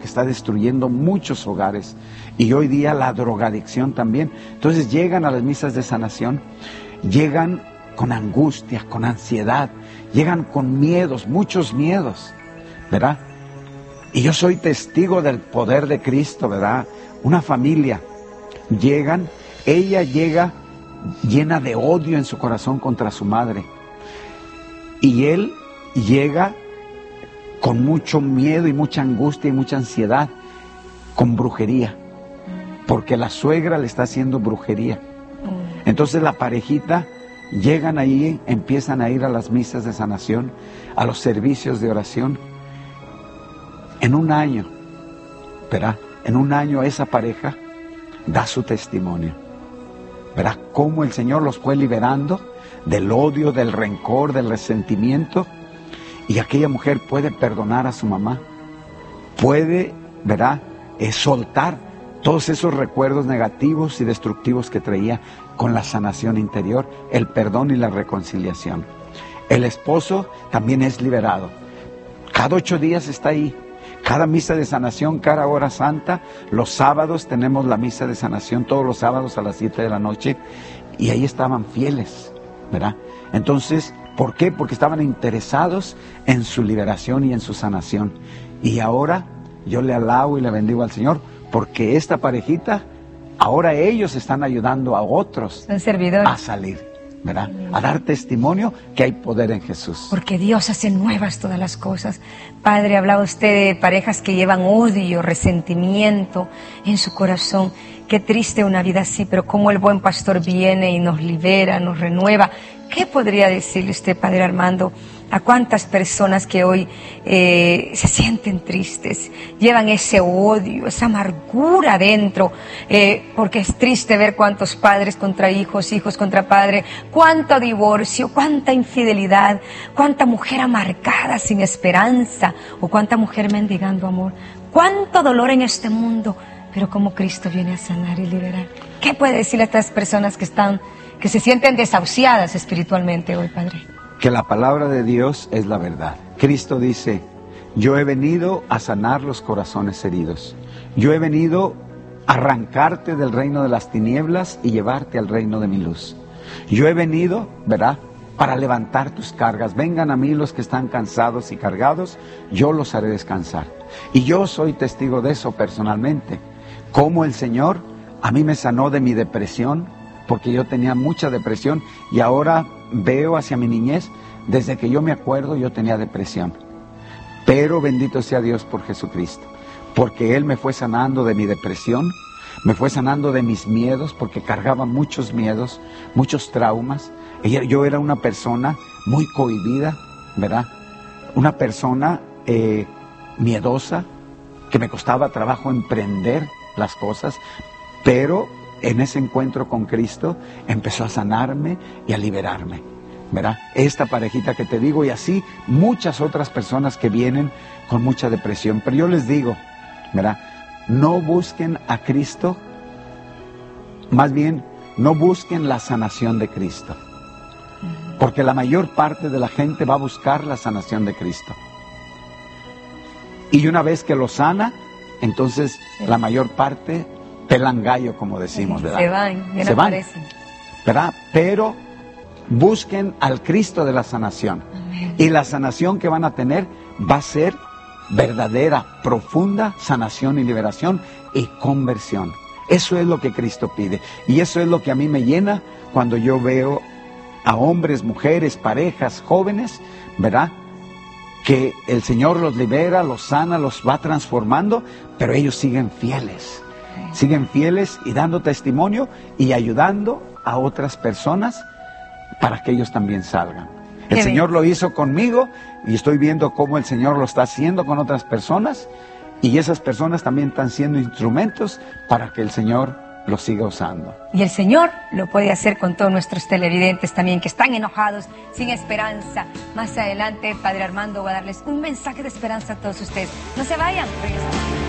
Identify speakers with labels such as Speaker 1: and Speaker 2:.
Speaker 1: que está destruyendo muchos hogares, y hoy día la drogadicción también. Entonces llegan a las misas de sanación, llegan con angustia, con ansiedad, llegan con miedos, muchos miedos, ¿verdad? Y yo soy testigo del poder de Cristo, ¿verdad? Una familia, ella llega llena de odio en su corazón contra su madre, y él llega con mucho miedo y mucha angustia y mucha ansiedad, con brujería, porque la suegra le está haciendo brujería. Entonces la parejita llegan ahí, empiezan a ir a las misas de sanación, a los servicios de oración. En un año, ¿verdad? En un año esa pareja da su testimonio. ¿Verdad? Cómo el Señor los fue liberando del odio, del rencor, del resentimiento. Y aquella mujer puede perdonar a su mamá. Puede, ¿verdad?, soltar todos esos recuerdos negativos y destructivos que traía con la sanación interior, el perdón y la reconciliación. El esposo también es liberado. Cada 8 días está ahí. Cada misa de sanación, cada hora santa. Los sábados tenemos la misa de sanación, todos los sábados a las 7 de la noche. Y ahí estaban fieles, ¿verdad? Entonces, ¿por qué? Porque estaban interesados en su liberación y en su sanación. Y ahora yo le alabo y le bendigo al Señor, porque esta parejita, ahora ellos están ayudando a otros a salir, ¿verdad? A dar testimonio que hay poder en Jesús.
Speaker 2: Porque Dios hace nuevas todas las cosas. Padre, hablaba usted de parejas que llevan odio, resentimiento en su corazón. Qué triste una vida así, pero cómo el buen pastor viene y nos libera, nos renueva. ¿Qué podría decirle usted, Padre Armando, a cuántas personas que hoy se sienten tristes, llevan ese odio, esa amargura dentro, porque es triste ver cuántos padres contra hijos, hijos contra padres, cuánto divorcio, cuánta infidelidad, cuánta mujer amargada sin esperanza, o cuánta mujer mendigando amor, cuánto dolor en este mundo, pero cómo Cristo viene a sanar y liberar. ¿Qué puede decirle a estas personas que se sienten desahuciadas espiritualmente hoy, Padre?
Speaker 1: Que la palabra de Dios es la verdad. Cristo dice, yo he venido a sanar los corazones heridos. Yo he venido a arrancarte del reino de las tinieblas y llevarte al reino de mi luz. Yo he venido, ¿verdad?, para levantar tus cargas. Vengan a mí los que están cansados y cargados, yo los haré descansar. Y yo soy testigo de eso personalmente. Cómo el Señor a mí me sanó de mi depresión, porque yo tenía mucha depresión, y ahora veo hacia mi niñez, desde que yo me acuerdo yo tenía depresión. Pero bendito sea Dios por Jesucristo, porque Él me fue sanando de mi depresión, me fue sanando de mis miedos, porque cargaba muchos miedos, muchos traumas. Yo era una persona muy cohibida, ¿verdad? Una persona miedosa, que me costaba trabajo emprender las cosas, pero en ese encuentro con Cristo empezó a sanarme y a liberarme, ¿verdad? Esta parejita que te digo, y así muchas otras personas que vienen con mucha depresión. Pero yo les digo, ¿verdad?, no busquen a Cristo, más bien no busquen la sanación de Cristo, porque la mayor parte de la gente va a buscar la sanación de Cristo. Y una vez que lo sana, entonces la mayor parte pelan gallo, como decimos, ¿verdad?
Speaker 2: Se van,
Speaker 1: ¿verdad? Pero busquen al Cristo de la sanación.
Speaker 2: Amén.
Speaker 1: Y la sanación que van a tener va a ser verdadera, profunda sanación y liberación y conversión. Eso es lo que Cristo pide. Y eso es lo que a mí me llena cuando yo veo a hombres, mujeres, parejas, jóvenes, ¿verdad?, que el Señor los libera, los sana, los va transformando, pero ellos siguen fieles. Siguen fieles y dando testimonio y ayudando a otras personas para que ellos también salgan. El Señor lo hizo conmigo y estoy viendo cómo el Señor lo está haciendo con otras personas, y esas personas también están siendo instrumentos para que el Señor los siga usando.
Speaker 2: Y el Señor lo puede hacer con todos nuestros televidentes también, que están enojados, sin esperanza. Más adelante, Padre Armando va a darles un mensaje de esperanza a todos ustedes. No se vayan, regresamos.